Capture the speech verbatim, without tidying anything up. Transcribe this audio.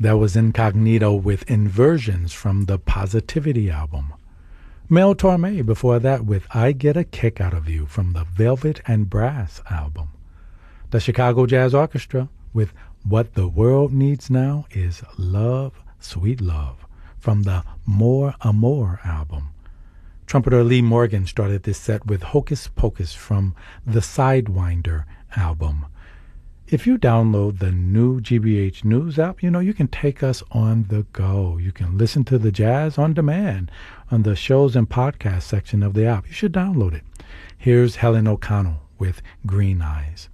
That was Incognito with Inversions from the Positivity album. Mel Torme before that with I Get a Kick Out of You from the Velvet and Brass album. The Chicago Jazz Orchestra with What the World Needs Now is Love, Sweet Love from the More Amor album. Trumpeter Lee Morgan started this set with Hocus Pocus from the Sidewinder album. If you download the new G B H News app, you know, you can take us on the go. You can listen to the jazz on demand on the shows and podcast section of the app. You should download it. Here's Helen O'Connell with Green Eyes.